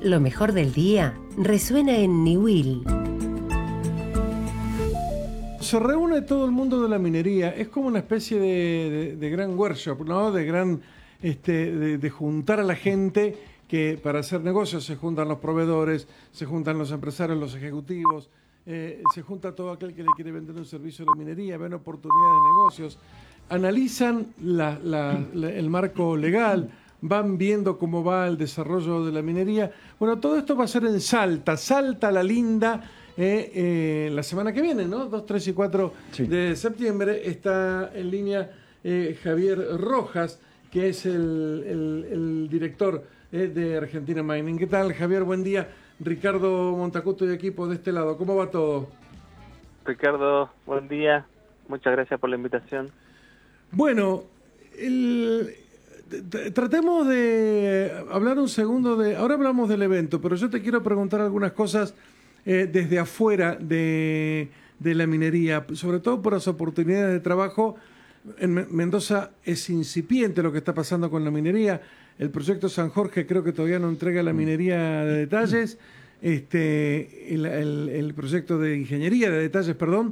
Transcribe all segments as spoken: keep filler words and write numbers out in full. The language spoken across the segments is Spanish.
Lo mejor del día resuena en Niwil. Se reúne todo el mundo de la minería, es como una especie de, de, de gran workshop, ¿no? De gran, este, de, de juntar a la gente que para hacer negocios se juntan los proveedores, se juntan los empresarios, los ejecutivos, eh, se junta todo aquel que le quiere vender un servicio de minería, ven oportunidades de negocios, analizan la, la, la, el marco legal, van viendo cómo va el desarrollo de la minería. Bueno, todo esto va a ser en Salta, Salta la Linda. Eh, eh, la semana que viene, ¿no? dos, tres y cuatro sí. de septiembre está en línea eh, Javier Rojas, que es el, el, el director eh, de Argentina Mining. ¿Qué tal, Javier? Buen día. Ricardo Montacuto y equipo de este lado. ¿Cómo va todo? Ricardo, buen día. Muchas gracias por la invitación. Bueno, el... tratemos de hablar un segundo de... Ahora hablamos del evento, pero yo te quiero preguntar algunas cosas Eh, desde afuera de, de la minería, sobre todo por las oportunidades de trabajo. En Mendoza es incipiente lo que está pasando con la minería. El proyecto San Jorge creo que todavía no entrega la minería de detalles, este, el, el, el proyecto de ingeniería de detalles, perdón,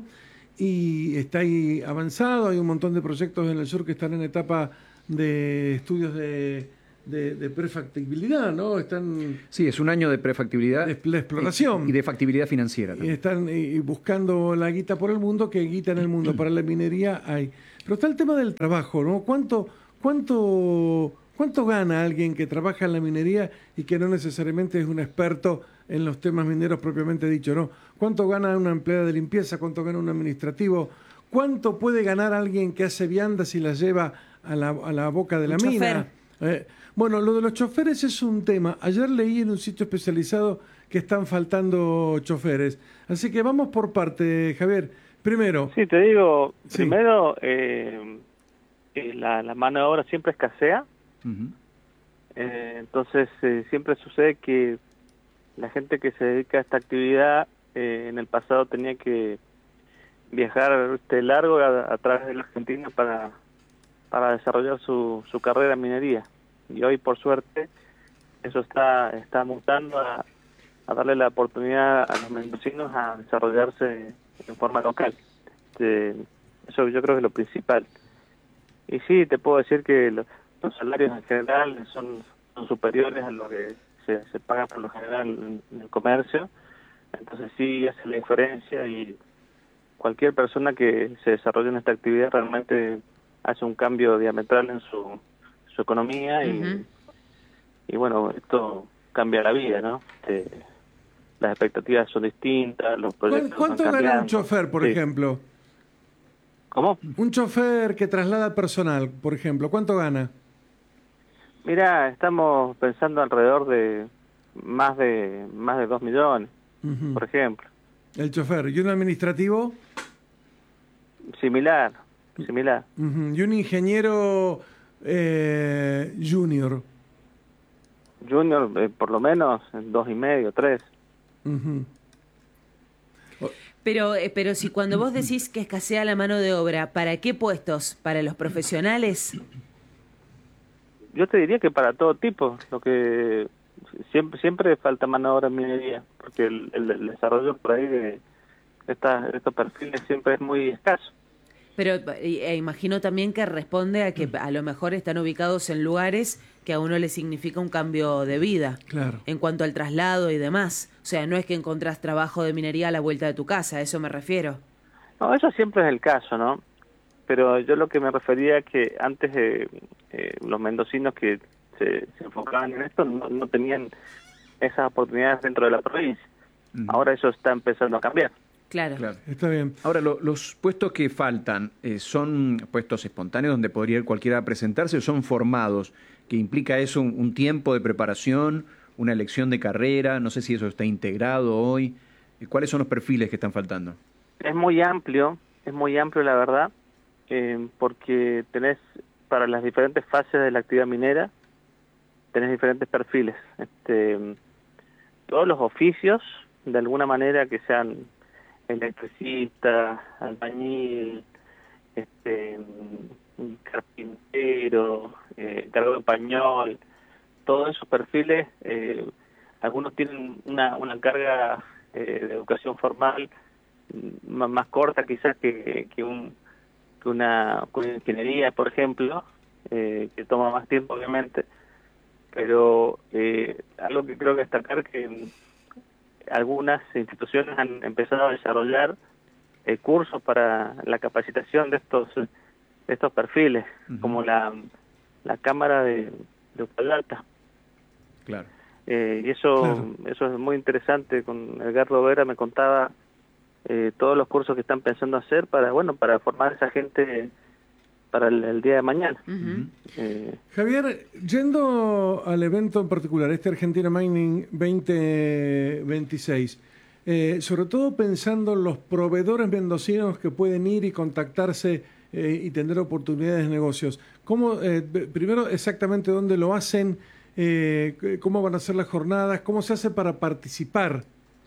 y está ahí avanzado. Hay un montón de proyectos en el sur que están en etapa de estudios de... De, de prefactibilidad, ¿no? Están... Sí, es un año de prefactibilidad. De, de exploración. Y, y de factibilidad financiera también. Y están y buscando la guita por el mundo, que guita en el mundo para la minería hay. Pero está el tema del trabajo, ¿no? ¿Cuánto, cuánto, cuánto gana alguien que trabaja en la minería y que no necesariamente es un experto en los temas mineros propiamente dicho, ¿no? ¿Cuánto gana una empleada de limpieza? ¿Cuánto gana un administrativo? ¿Cuánto puede ganar alguien que hace viandas y las lleva a la, a la boca de la un mina? Eh, bueno, lo de los choferes es un tema. Ayer leí en un sitio especializado que están faltando choferes. Así que vamos por parte, Javier. Primero. Sí, te digo, sí. primero, eh, eh, la, la mano de obra siempre escasea. Uh-huh. eh, entonces, eh, siempre sucede que la gente que se dedica a esta actividad eh, en el pasado tenía que viajar este, largo a, a través de la Argentina para, para desarrollar su, su carrera en minería. Y hoy, por suerte, eso está está mutando a, a darle la oportunidad a los mendocinos a desarrollarse en forma local. Este, eso yo creo que es lo principal. Y sí, te puedo decir que los, los salarios en general son, son superiores a lo que se, se paga por lo general en, en el comercio. Entonces sí hace la diferencia y cualquier persona que se desarrolle en esta actividad realmente hace un cambio diametral en su... su economía y, uh-huh. y bueno, esto cambia la vida, ¿no? Este, las expectativas son distintas, los proyectos ¿Cuánto van gana un chofer, por sí. ejemplo? ¿Cómo? Un chofer que traslada personal, por ejemplo, ¿cuánto gana? Mira, estamos pensando alrededor de más de más de dos millones, uh-huh. por ejemplo. El chofer. ¿Y un administrativo? Similar, similar. Uh-huh. ¿Y un ingeniero eh, junior? Junior, eh, por lo menos, dos y medio, tres. Uh-huh. Pero, eh, pero si cuando vos decís que escasea la mano de obra, ¿para qué puestos? ¿Para los profesionales? Yo te diría que para todo tipo, lo que siempre siempre falta mano de obra en minería, porque el, el, el desarrollo por ahí de, esta, de estos perfiles siempre es muy escaso. Pero eh, imagino también que responde a que a lo mejor están ubicados en lugares que a uno le significa un cambio de vida. Claro. En cuanto al traslado y demás. O sea, no es que encontrás trabajo de minería a la vuelta de tu casa, a eso me refiero. No, eso siempre es el caso, ¿no? Pero yo lo que me refería es que antes eh, eh, los mendocinos que se, se enfocaban en esto no, no tenían esas oportunidades dentro de la provincia. Uh-huh. Ahora eso está empezando a cambiar. Claro. claro. Está bien. Ahora, lo, los puestos que faltan, eh, ¿son puestos espontáneos donde podría ir cualquiera a presentarse o son formados? ¿Que implica eso un, un tiempo de preparación, una elección de carrera? No sé si eso está integrado hoy. ¿Cuáles son los perfiles que están faltando? Es muy amplio, es muy amplio la verdad, eh, porque tenés para las diferentes fases de la actividad minera, tenés diferentes perfiles. Este, todos los oficios, de alguna manera, que sean electricista, albañil, este, carpintero, eh, cargo de pañol, todos esos perfiles eh, algunos tienen una, una carga eh, de educación formal más, más corta quizás que, que, un, que, una, que una ingeniería, por ejemplo, eh, que toma más tiempo obviamente, pero eh, algo que creo que destacar que algunas instituciones han empezado a desarrollar eh, cursos para la capacitación de estos de estos perfiles, uh-huh. como la, la Cámara de, de Upalata. Claro. Eh, y eso claro. eso es muy interesante. Con Edgardo Vera me contaba eh, todos los cursos que están pensando hacer para bueno para formar a esa gente para el, el día de mañana. Uh-huh. eh, Javier, yendo al evento en particular, este Argentina Mining veinte veintiséis, eh, sobre todo pensando en los proveedores mendocinos que pueden ir y contactarse eh, y tener oportunidades de negocios, ¿cómo, eh, primero exactamente dónde lo hacen? Eh, ¿Cómo van a ser las jornadas? ¿Cómo se hace para participar?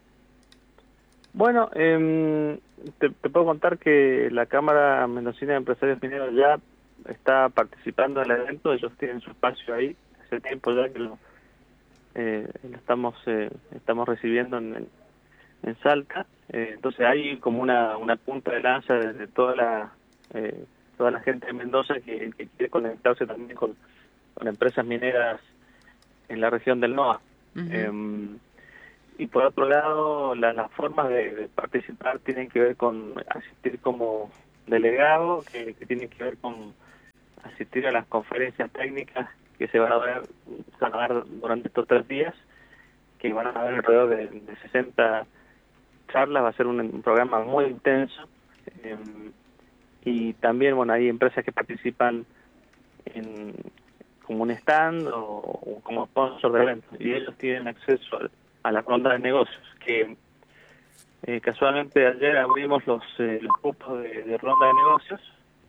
Bueno, eh, te, te puedo contar que la Cámara Mendocina de Empresarios Mineros ya está participando en el evento. Ellos tienen su espacio ahí. Hace tiempo ya que lo, eh, lo estamos eh, estamos recibiendo en, en, en Salta. Eh, entonces hay como una, una punta de lanza de, de toda la eh, toda la gente de Mendoza que, que quiere conectarse también con, con empresas mineras en la región del N O A. Uh-huh. Eh, y por otro lado, la, las formas de, de participar tienen que ver con asistir como delegado, que, que tienen que ver con asistir a las conferencias técnicas que se van a dar, se van a dar durante estos tres días, que van a haber alrededor de, de sesenta charlas. Va a ser un, un programa muy intenso. Eh, y también, bueno, hay empresas que participan en como un stand o, o como sponsor de eventos, y ellos tienen acceso a, a la ronda de negocios, que eh, casualmente ayer abrimos los, eh, los cupos de, de ronda de negocios,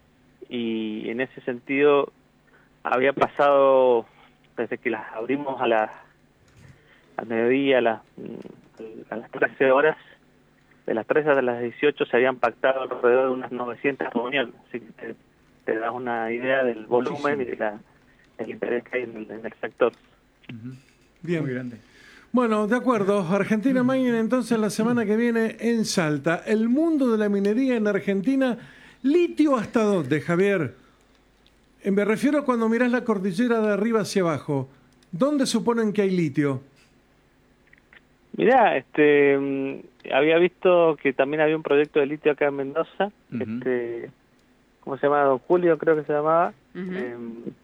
y en ese sentido había pasado, desde que las abrimos a las al mediodía, a las, a las trece horas, de las trece a las dieciocho se habían pactado alrededor de unas novecientas reuniones, así que te, te das una idea del volumen y de la el interés que hay en el, en el sector. Uh-huh. Bien. Muy grande. Bueno, de acuerdo. Argentina Mining entonces la semana que viene en Salta. El mundo de la minería en Argentina, ¿litio hasta dónde, Javier? Me refiero a cuando mirás la cordillera de arriba hacia abajo. ¿Dónde suponen que hay litio? Mirá, este, había visto que también había un proyecto de litio acá en Mendoza. Uh-huh. Este, ¿cómo se llama? Don Julio, creo que se llamaba. Uh-huh. Eh,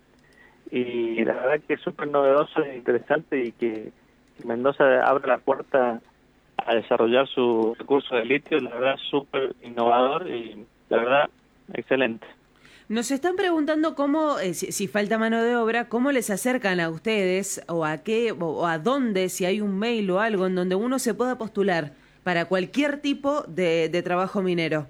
y la verdad que es súper novedoso e interesante, y que Mendoza abre la puerta a desarrollar su recurso de litio. La verdad súper innovador y la verdad excelente. Nos están preguntando cómo, eh, si, si falta mano de obra, cómo les acercan a ustedes o a qué o, o a dónde, si hay un mail o algo en donde uno se pueda postular para cualquier tipo de, de trabajo minero.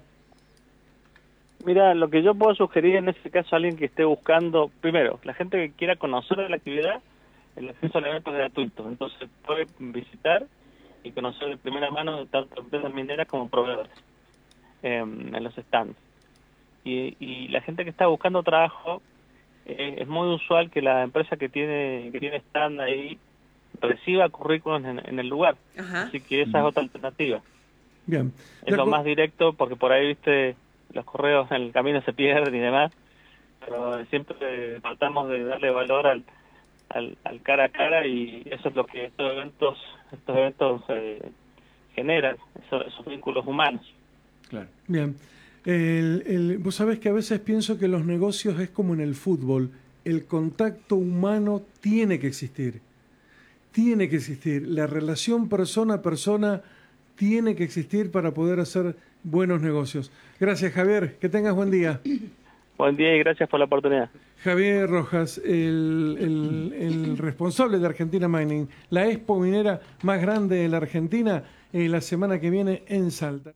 Mira, lo que yo puedo sugerir en este caso a alguien que esté buscando, primero, la gente que quiera conocer de la actividad, el acceso al evento es gratuito, entonces puede visitar y conocer de primera mano de tanto empresas mineras como proveedores eh, en los stands. Y, y la gente que está buscando trabajo, eh, es muy usual que la empresa que tiene que tiene stand ahí reciba currículums en, en el lugar. Ajá. Así que esa es otra alternativa. Bien. Es lo más directo, porque por ahí, viste, los correos en el camino se pierden y demás, pero siempre tratamos de darle valor al, al, al cara a cara, y eso es lo que estos eventos estos eventos eh, generan, esos, esos vínculos humanos. Claro. Bien. El, el, vos sabés que a veces pienso que los negocios es como en el fútbol, el contacto humano tiene que existir, tiene que existir, la relación persona a persona tiene que existir para poder hacer buenos negocios. Gracias, Javier, que tengas buen día. Buen día y gracias por la oportunidad. Javier Rojas, el, el, el responsable de Argentina Mining, la expo minera más grande de la Argentina, eh, la semana que viene en Salta.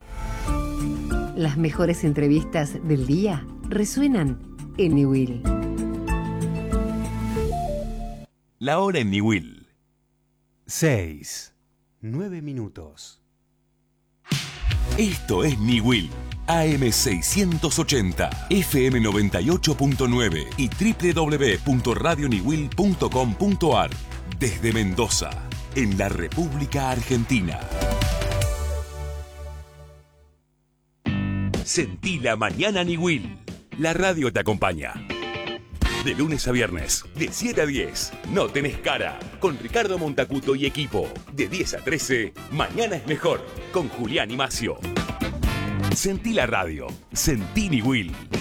Las mejores entrevistas del día resuenan en Niwil. La hora en Niwil. Seis. Nueve minutos. Esto es Niwil. A M seiscientos ochenta, F M noventa y ocho punto nueve y doble u doble u doble u punto radio niwil punto com punto a r. Desde Mendoza, en la República Argentina. Sentí la mañana Niwil. La radio te acompaña. De lunes a viernes, de siete a diez, No Tenés Cara, con Ricardo Montacuto y equipo. De diez a trece, Mañana es Mejor, con Julián y Macio. Sentí la radio. Sentí Niwil.